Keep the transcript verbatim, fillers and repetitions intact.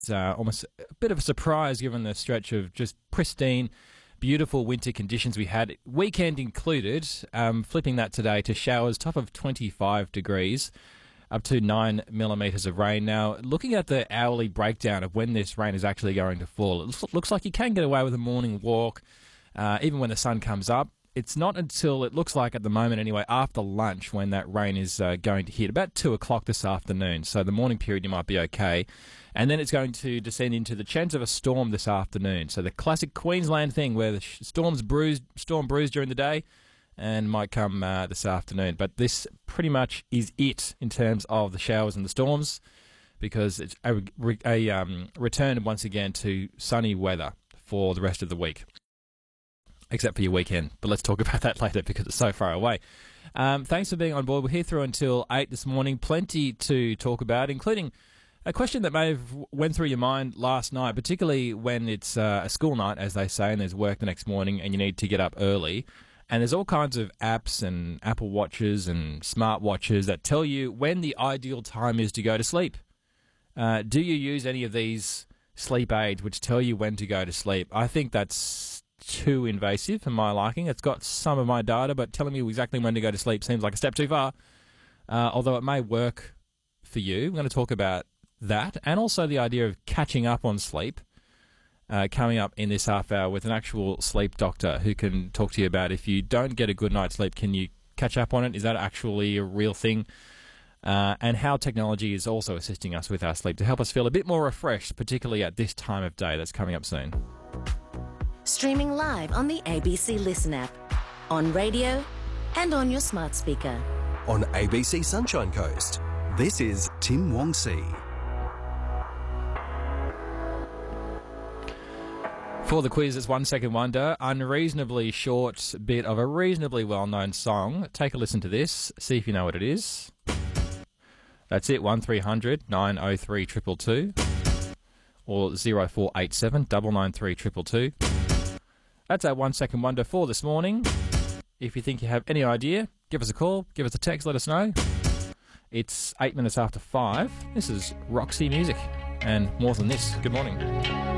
Uh, almost a bit of a surprise given the stretch of just pristine, beautiful winter conditions we had, weekend included. Um, flipping that today to showers, top of twenty-five degrees, up to nine millimetres of rain. Now, looking at the hourly breakdown of when this rain is actually going to fall, it looks like you can get away with a morning walk, uh, even when the sun comes up. It's not until, it looks like at the moment anyway, after lunch when that rain is uh, going to hit, about two o'clock this afternoon. So the morning period you might be okay. And then it's going to descend into the chance of a storm this afternoon. So the classic Queensland thing where the storm's bruised, storm bruised during the day and might come uh, this afternoon. But this pretty much is it in terms of the showers and the storms, because it's a, a um, return once again to sunny weather for the rest of the week. Except for your weekend. But let's talk about that later because it's so far away. Um, thanks for being on board. We're here through until eight this morning. Plenty to talk about, including a question that may have went through your mind last night, particularly when it's uh, a school night, as they say, and there's work the next morning and you need to get up early. And there's all kinds of apps and Apple Watches and smartwatches that tell you when the ideal time is to go to sleep. Uh, do you use any of these sleep aids which tell you when to go to sleep? I think that's too invasive for my liking. It's got some of my data, but telling me exactly when to go to sleep seems like a step too far, uh, although it may work for you. We're going to talk about that and also the idea of catching up on sleep uh, coming up in this half hour with an actual sleep doctor who can talk to you about if you don't get a good night's sleep, can you catch up on it? Is that actually a real thing? Uh, and how technology is also assisting us with our sleep to help us feel a bit more refreshed, particularly at this time of day. That's coming up soon. Streaming live on the A B C Listen app, on radio and on your smart speaker. On A B C Sunshine Coast, this is Tim Wong-See. For the quiz, it's One Second Wonder, unreasonably short bit of a reasonably well-known song. Take a listen to this, see if you know what it is. That's it, one three hundred nine oh three two two two or zero four eight seven nine nine three two two two. That's our One Second Wonder for this morning. If you think you have any idea, give us a call, give us a text, let us know. It's eight minutes after five. This is Roxy Music and More Than This. Good morning.